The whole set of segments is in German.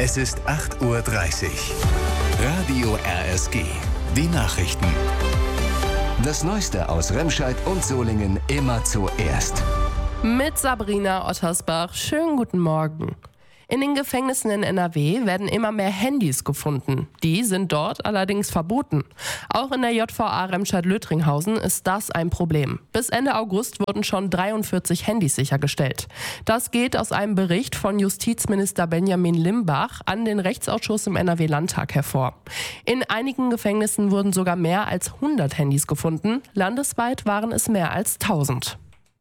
Es ist 8:30 Uhr. Radio RSG. Die Nachrichten. Das Neueste aus Remscheid und Solingen immer zuerst. Mit Sabrina Ottersbach. Schönen guten Morgen. In den Gefängnissen in NRW werden immer mehr Handys gefunden. Die sind dort allerdings verboten. Auch in der JVA Remscheid-Lüttringhausen ist das ein Problem. Bis Ende August wurden schon 43 Handys sichergestellt. Das geht aus einem Bericht von Justizminister Benjamin Limbach an den Rechtsausschuss im NRW-Landtag hervor. In einigen Gefängnissen wurden sogar mehr als 100 Handys gefunden. Landesweit waren es mehr als 1000.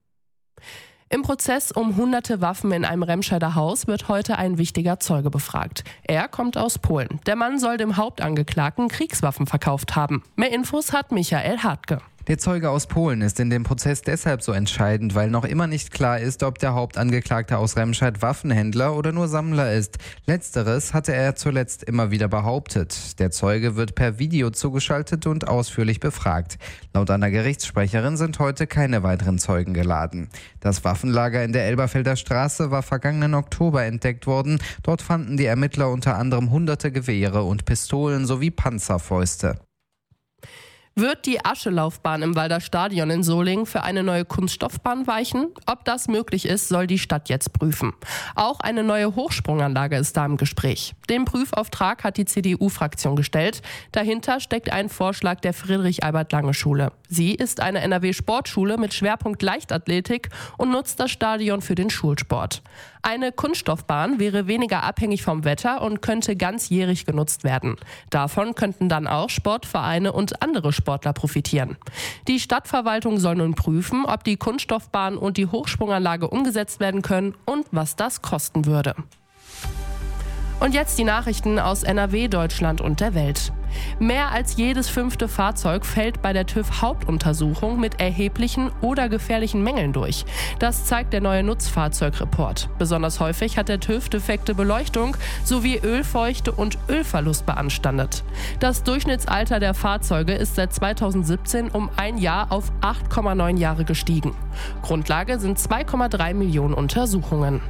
Im Prozess um hunderte Waffen in einem Remscheider Haus wird heute ein wichtiger Zeuge befragt. Er kommt aus Polen. Der Mann soll dem Hauptangeklagten Kriegswaffen verkauft haben. Mehr Infos hat Michael Hartke. Der Zeuge aus Polen ist in dem Prozess deshalb so entscheidend, weil noch immer nicht klar ist, ob der Hauptangeklagte aus Remscheid Waffenhändler oder nur Sammler ist. Letzteres hatte er zuletzt immer wieder behauptet. Der Zeuge wird per Video zugeschaltet und ausführlich befragt. Laut einer Gerichtssprecherin sind heute keine weiteren Zeugen geladen. Das Waffenlager in der Elberfelder Straße war vergangenen Oktober entdeckt worden. Dort fanden die Ermittler unter anderem hunderte Gewehre und Pistolen sowie Panzerfäuste. Wird die Aschelaufbahn im Walder Stadion in Solingen für eine neue Kunststoffbahn weichen? Ob das möglich ist, soll die Stadt jetzt prüfen. Auch eine neue Hochsprunganlage ist da im Gespräch. Den Prüfauftrag hat die CDU-Fraktion gestellt. Dahinter steckt ein Vorschlag der Friedrich-Albert-Lange-Schule. Sie ist eine NRW-Sportschule mit Schwerpunkt Leichtathletik und nutzt das Stadion für den Schulsport. Eine Kunststoffbahn wäre weniger abhängig vom Wetter und könnte ganzjährig genutzt werden. Davon könnten dann auch Sportvereine und andere Sportler profitieren. Die Stadtverwaltung soll nun prüfen, ob die Kunststoffbahn und die Hochsprunganlage umgesetzt werden können und was das kosten würde. Und jetzt die Nachrichten aus NRW, Deutschland und der Welt. Mehr als jedes 5. Fahrzeug fällt bei der TÜV-Hauptuntersuchung mit erheblichen oder gefährlichen Mängeln durch. Das zeigt der neue Nutzfahrzeugreport. Besonders häufig hat der TÜV defekte Beleuchtung sowie Ölfeuchte und Ölverlust beanstandet. Das Durchschnittsalter der Fahrzeuge ist seit 2017 um ein Jahr auf 8,9 Jahre gestiegen. Grundlage sind 2,3 Millionen Untersuchungen.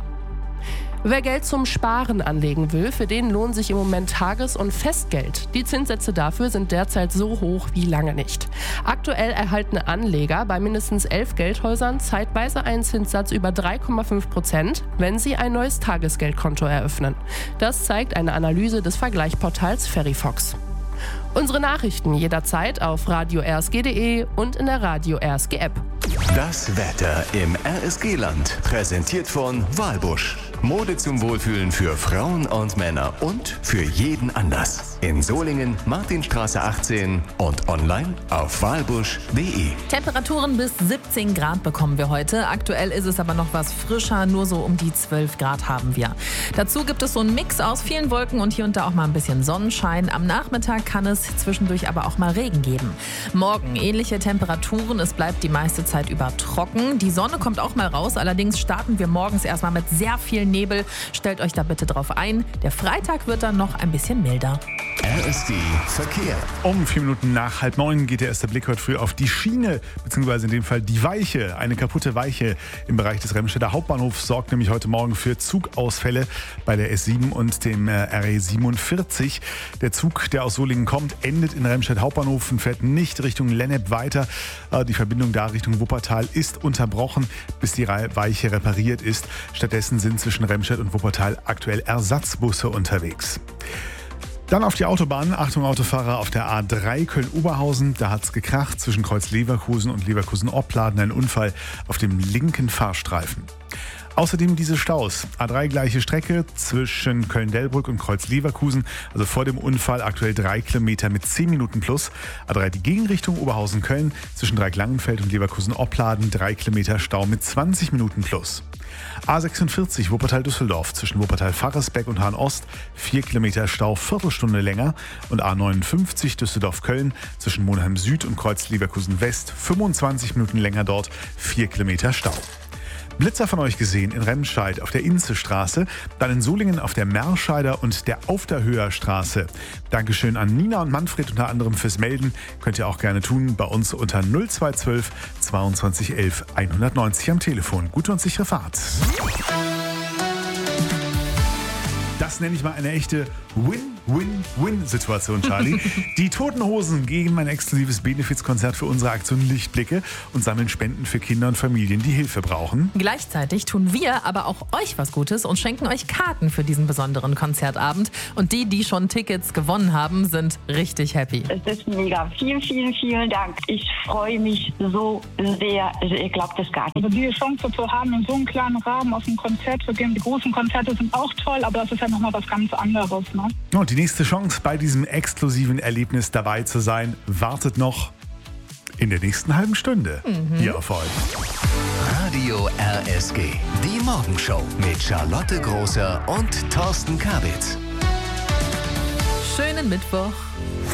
Wer Geld zum Sparen anlegen will, für den lohnen sich im Moment Tages- und Festgeld. Die Zinssätze dafür sind derzeit so hoch wie lange nicht. Aktuell erhalten Anleger bei mindestens 11 Geldhäusern zeitweise einen Zinssatz über 3,5%, wenn sie ein neues Tagesgeldkonto eröffnen. Das zeigt eine Analyse des Vergleichsportals Verifox. Unsere Nachrichten jederzeit auf radio-rsg.de und in der Radio RSG App. Das Wetter im RSG-Land. Präsentiert von Walbusch. Mode zum Wohlfühlen für Frauen und Männer und für jeden Anlass. In Solingen, Martinstraße 18 und online auf walbusch.de. Temperaturen bis 17 Grad bekommen wir heute. Aktuell ist es aber noch was frischer, nur so um die 12 Grad haben wir. Dazu gibt es so einen Mix aus vielen Wolken und hier und da auch mal ein bisschen Sonnenschein. Am Nachmittag kann es zwischendurch aber auch mal Regen geben. Morgen ähnliche Temperaturen, es bleibt die meiste Zeit über trocken. Die Sonne kommt auch mal raus, allerdings starten wir morgens erstmal mit sehr viel Nebel. Stellt euch da bitte drauf ein. Der Freitag wird dann noch ein bisschen milder. RSG Verkehr. Um 4 Minuten nach 8:30 geht der erste Blick heute früh auf die Schiene, beziehungsweise in dem Fall die Weiche. Eine kaputte Weiche im Bereich des Remscheider Hauptbahnhofs sorgt nämlich heute Morgen für Zugausfälle bei der S7 und dem RE47. Der Zug, der aus Solingen kommt, endet in Remscheid Hauptbahnhof und fährt nicht Richtung Lennep weiter. Die Verbindung da Richtung Wuppertal ist unterbrochen, bis die Weiche repariert ist. Stattdessen sind zwischen Remscheid und Wuppertal aktuell Ersatzbusse unterwegs. Dann auf die Autobahn. Achtung Autofahrer auf der A3 Köln-Oberhausen. Da hat's gekracht zwischen Kreuz Leverkusen und Leverkusen-Opladen. Ein Unfall auf dem linken Fahrstreifen. Außerdem diese Staus. A3 gleiche Strecke zwischen Köln-Delbrück und Kreuz-Leverkusen. Also vor dem Unfall aktuell 3 Kilometer mit 10 Minuten plus. A3 die Gegenrichtung Oberhausen-Köln zwischen Dreieck-Langenfeld und Leverkusen-Opladen. 3 Kilometer Stau mit 20 Minuten plus. A46 Wuppertal-Düsseldorf zwischen Wuppertal-Faresbeck und Hahn-Ost. 4 Kilometer Stau, Viertelstunde länger. Und A59 Düsseldorf-Köln zwischen Monheim Süd und Kreuz-Leverkusen-West. 25 Minuten länger dort, 4 Kilometer Stau. Blitzer von euch gesehen in Remscheid auf der Inzestraße, dann in Solingen auf der Merscheider und der Aufderhöher Straße. Dankeschön an Nina und Manfred unter anderem fürs Melden. Könnt ihr auch gerne tun bei uns unter 0212 22 11 190 am Telefon. Gute und sichere Fahrt. Das Das nenne ich mal eine echte Win-Win-Win-Situation, Charlie. Die Toten Hosen geben ein exklusives Benefizkonzert für unsere Aktion Lichtblicke und sammeln Spenden für Kinder und Familien, die Hilfe brauchen. Gleichzeitig tun wir aber auch euch was Gutes und schenken euch Karten für diesen besonderen Konzertabend. Und die schon Tickets gewonnen haben, sind richtig happy. Es ist mega. Vielen, vielen, vielen Dank. Ich freue mich so sehr. Also ihr glaubt es gar nicht. Also diese Chance zu haben, in so einem kleinen Rahmen auf ein Konzert zu gehen. Die großen Konzerte sind auch toll, aber das ist ja nochmal was ganz anderes. Ne? Und die nächste Chance, bei diesem exklusiven Erlebnis dabei zu sein, wartet noch in der nächsten halben Stunde. Hier auf euch. Radio RSG. Die Morgenshow mit Charlotte Großer und Thorsten Kabitz. Schönen Mittwoch.